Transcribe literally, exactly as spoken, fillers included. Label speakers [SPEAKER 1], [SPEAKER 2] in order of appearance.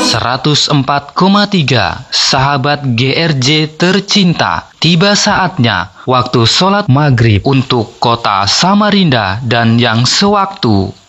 [SPEAKER 1] seratus empat koma tiga Sahabat G R J tercinta, tiba saatnya waktu sholat maghrib untuk kota Samarinda dan yang sewaktu.